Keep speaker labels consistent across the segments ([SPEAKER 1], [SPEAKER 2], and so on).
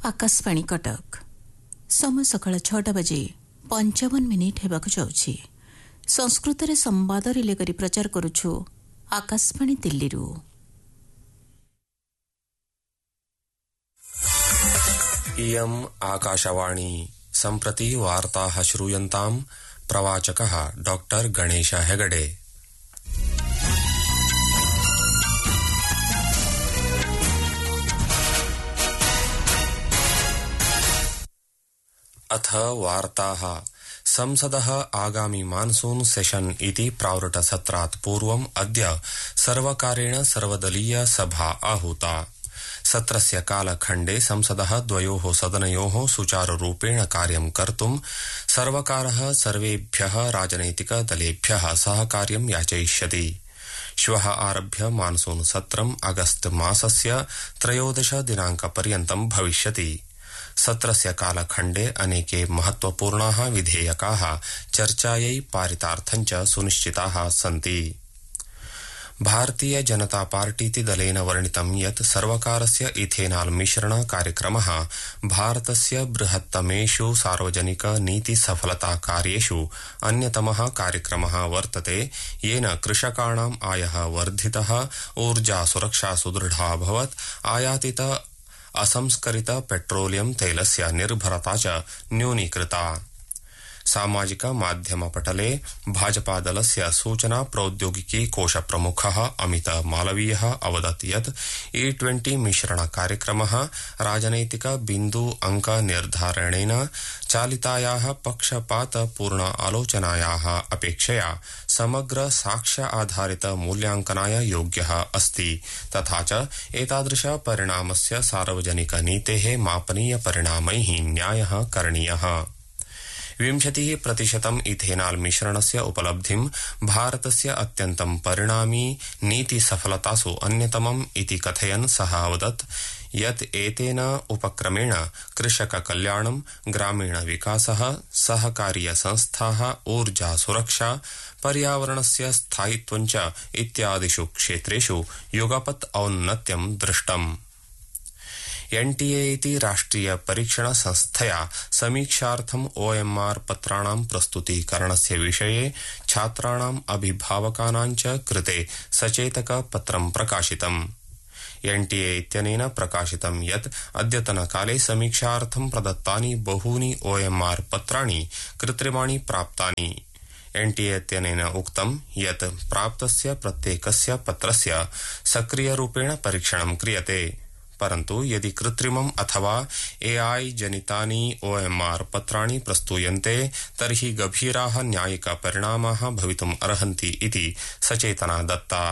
[SPEAKER 1] आकाशवाणी कटक समय सकाळ 6टा बजे 55 मिनिट हेबाक जाउछि। संस्कृत रे संवाद रिले करी प्रचार करूछु आकाशवाणी दिल्ली रु।
[SPEAKER 2] इयम् आकाशवाणी सम्प्रति वार्ताः श्रूयन्ताम्। प्रवाचकः डॉक्टर गणेश हेगडे। अथ वार्ताः। संसदः आगामि मानसून सेशन इति प्रावृटसत्रात् पूर्वम् अद्य सर्वकारेण सर्वदलीय सभा आहूता। सत्रस्य कालखण्डे संसदः द्वयोः सदनयोः सुचारुरूपेण कार्यं कर्तुं सर्वकारः सर्वेभ्यः राजनैतिकदलेभ्यः सहकार्यं याचयिष्यति। श्वः आरभ्य मानसून सत्रम् अगस्त मासस्य 13 दिनाङ्कपर्यन्तं भविष्यति। सत्रस्य कालखण्डे अनेके महत्वपूर्णाः विधेयकाः चर्चायै पारितार्थञ्च सुनिश्चिताः सन्ति। भारतीय जनता पार्टीति दलेन वर्णितं यत् सर्वकारस्य इथेनाल मिश्रण कार्यक्रमः भारतस्य बृहत्तमेषु सार्वजनिक नीति सफलता कार्येषु अन्यतमः कार्यक्रमः वर्तते, येन कृषकाणाम् आयः वर्धितः, ऊर्जा सुरक्षा सुदृढा अभवत्, आयातित असंस्करित पेट्रोलियम तैलस्य निर्भरता च न्यूनीकृता। सामाजिक माध्यम पटले भाजपा दलस्य सूचना प्रौद्योगिकी कोश प्रमुखः अमित मालवीयः अवदत् यत् E20 मिश्रण कार्यक्रमः राजनैतिक बिन्दु अंक निर्धारणेन चालितायाः पक्षपातपूर्ण आलोचनायाः अपेक्षया समग्र साक्ष्य आधारित मूल्यांकनाय योग्यः अस्ति, तथा च एतादृश परिणामस्य सार्वजनिक नीतेः मापनीय परिणामैः न्यायः करणीयः। 20% इथेनाल मिश्रणस्य उपलब्धिं भारतस्य अत्यन्तं परिणामी नीति सफलतासु अन्यतमम् इति कथयन् सः अवदत् यत् एतेन उपक्रमेण कृषक कल्याणं, ग्रामीण विकासः, सहकारीय संस्थाः, ऊर्जा सुरक्षा, पर्यावरणस्य स्थायित्वं च इत्यादिषु क्षेत्रेषु युगपत् औन्नत्यं दृष्टम्। NTA इति राष्ट्रिय परीक्षण संस्थया समीक्षार्थम् OMR पत्राणां प्रस्तुतीकरणस्य विषये छात्राणाम् अभिभावकानां च कृते सचेतक पत्रं प्रकाशितम्। NTA इत्यनेन प्रकाशितं यत् अद्यतनकाले समीक्षार्थं प्रदत्तानि बहूनि OMR पत्राणि कृत्रिमाणि प्राप्तानि। NTA इत्यनेन उक्तं यत् प्राप्तस्य प्रत्येकस्य पत्रस्य सक्रियरूपेण परीक्षणं क्रियते, परन्तु यदि कृत्रिमम् अथवा AI जनितानि OMR पत्राणि प्रस्तूयन्ते तर्हि गभीराः न्यायिक परिणामाः भवितुम् अर्हन्ति इति सचेतना दत्ता।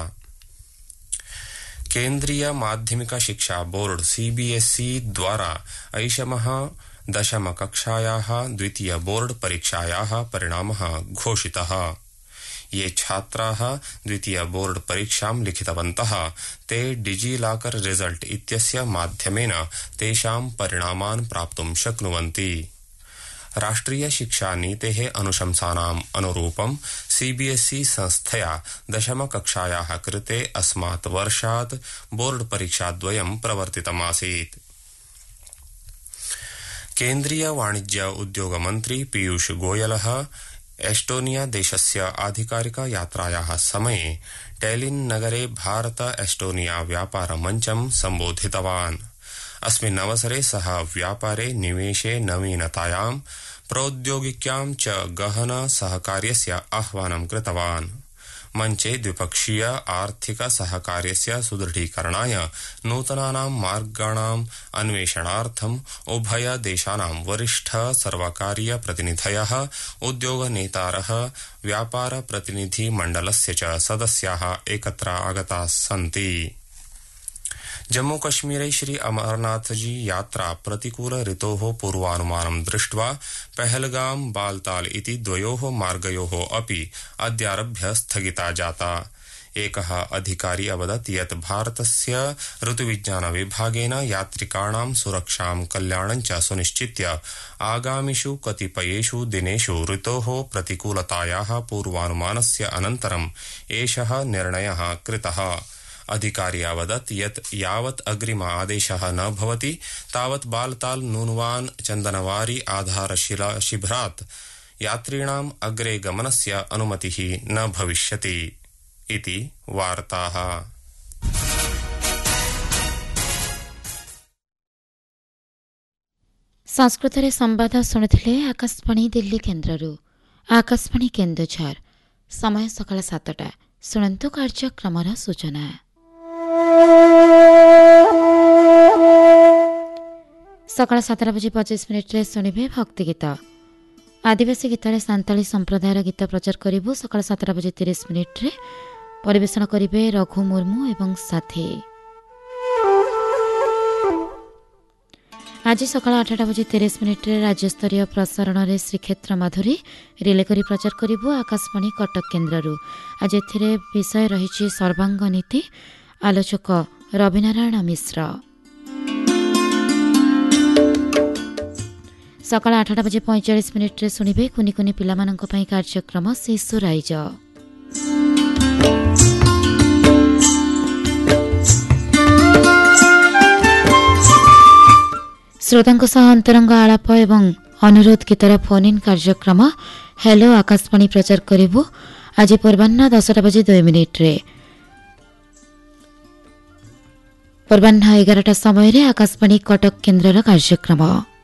[SPEAKER 2] केन्द्रीय माध्यमिक शिक्षा बोर्ड CBSE द्वारा ऐषमः 10th कक्षायाः द्वितीय बोर्ड परीक्षायाः परिणामः घोषितः। ये छात्राः द्वितीय बोर्ड परीक्षां लिखितवन्तः ते डिजिलॉकर रिजल्ट इत्यस्य माध्यमेन तेषां परिणामान् प्राप्तुं शक्नुवन्ति। राष्ट्रिय शिक्षा नीतेः अनुशंसानाम् अनुरूपं CBSE संस्थया 10th कक्षायाः कृते अस्मात् वर्षात् बोर्ड परीक्षाद्वयं प्रवर्तितमासीत्। केन्द्रीय वाणिज्य उद्योग मन्त्री पीयूष गोयलः एस्टोनिया देशस्य आधिकारिक यात्रायाः समये टेलिन् नगरे भारत एस्टोनिया व्यापार मञ्चं सम्बोधितवान्। अस्मिन् अवसरे सः व्यापारे निवेशे नवीनतायां, प्रौद्योगिक्यां च गहन सहकार्यस्य आह्वानं कृतवान्। मञ्चे द्विपक्षीय आर्थिक सहकार्यस्य सुदृढीकरणाय नूतनानां मार्गाणाम् अन्वेषणार्थम् उभय देशानां वरिष्ठ सर्वकारीय प्रतिनिधयः, उद्योग नेतारः, व्यापार प्रतिनिधि मण्डलस्य च सदस्याः एकत्र आगताः सन्ति। जम्मू कश्मीरे श्री अमरनाथजी यात्रा प्रतिकूल ऋतोः पूर्वानुमानं दृष्ट्वा पहलगाम बालताल इति द्वयोः मार्गयोः अपि अद्यारभ्य स्थगिता जाता। एकः अधिकारी अवदत् यत् भारतस्य ऋतुविज्ञान विभागेन यात्रिकाणां सुरक्षां कल्याणं च सुनिश्चित्य आगामिषु कतिपयेषु दिनेषु ऋतोः प्रतिकूलतायाः पूर्वानुमानस्य अनन्तरम् एषः निर्णयः कृतः। अधिकारी अवदत् यत् यावत् अग्रिम आदेशः न भवति तावत् बालताल नूनवान चन्दनवारी आधारशिला शिबिरात् यात्रिणाम् अग्रे गमनस्य अनुमतिः न भविष्यति इति वार्ताः।
[SPEAKER 3] संस्कृतरे संवाद शुणुथिले आकाशवाणी दिल्ली केन्द्ररू। आकाशवाणी केन्दुझर समय सकाळ 7टा। शुणन्तु कार्यक्रमर सूचना। सकाळ 7:25 शुणिबे भक्ति गीत। आदिवासी गीतरे सांताली संप्रदायर गीत प्रचार करिबु। सकाळ 7:30 परिवेषण करिबे रघु मुर्मू एवं साथी। आज सकाळ 8:30 राज्यस्तरीय प्रसारण रे श्रीक्षेत्र माधुरी रिले करी प्रचार करिबु आकाशवाणी कटक केन्द्ररू। आज एथिरे विषय रहिछि सर्वांग नीति। आलोचक रविनारायण मिश्र। सकाळ 8:45 शुणिबे कुनी कुनी पिलामानंक पई कार्यक्रम शिशु राइज। श्रोतांक सह अंतरंग आलाप एवं अनुरोध गीतर फोन इन कार्यक्रम हेलो आकाशवाणी प्रचार करिबु। आज पूर्वाह्न 10:02 पूर्वाह्न 11टा समय आकाशवाणी कटक केन्द्रर कार्यक्रम।